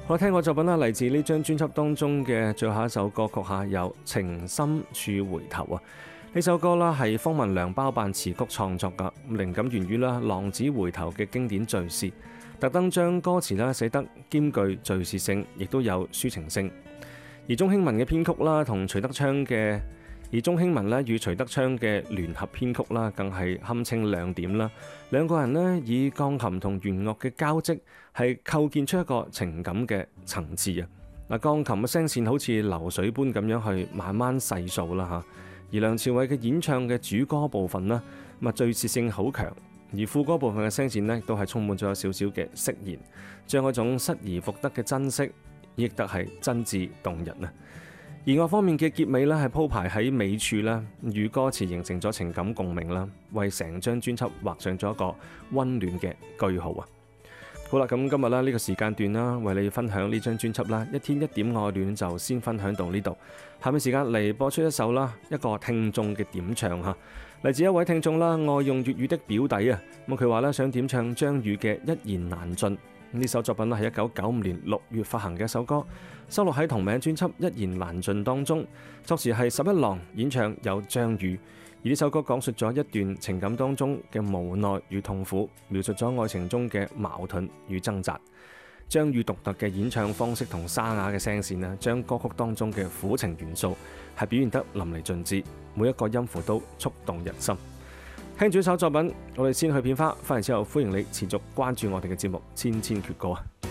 我聽過作品啦，嚟自呢張專輯當中嘅最後一首歌曲嚇，有《情深處回頭》啊。呢首歌啦係方文良包辦詞曲創作㗎，靈感源於啦《浪子回頭》嘅經典敘事，特登將歌詞啦寫得兼具敘事性，亦都有抒情性。而鐘興文嘅編曲啦，同徐德昌嘅與徐德昌嘅聯合編曲啦，更係堪稱亮點啦。兩個人呢，以鋼琴同弦樂嘅交織，係構建出一個情感嘅層次啊！嗱，鋼琴嘅聲線好似流水般咁樣去慢慢細數啦嚇。而梁朝偉嘅演唱嘅主歌部分呢，敘事性好強，而副歌部分嘅聲線呢，都係充滿咗少少嘅釋然，將嗰種失而復得嘅珍惜，譯得係真摯動人啊！而樂方面嘅結尾咧，係鋪排喺尾處啦，與歌詞形成咗情感共鳴啦，為成張專輯畫上咗一個溫暖嘅句號啊！好啦，咁今日啦呢個時間段啦，為你分享呢張專輯啦，一天一點愛戀就先分享到呢度。下面時間嚟播出一首啦，一個聽眾嘅點唱嚇，嚟自一位聽眾啦，愛用粵語的表弟啊，咁佢話咧想點唱張宇嘅《一言難盡》。呢首作品咧係1995年6月發行嘅一首歌，收錄喺同名專輯《一言難盡》當中，作詞係11郎，演唱有張宇。而呢首歌講述咗一段情感當中嘅無奈與痛苦，描述咗愛情中嘅矛盾與掙扎。張宇獨特嘅演唱方式同沙啞嘅聲線咧，將歌曲當中嘅苦情元素係表現得淋漓盡致，每一個音符都觸動人心。聽住呢首作品，我哋先去片花，翻嚟之後歡迎你持續關注我哋嘅節目《千千闕歌》啊！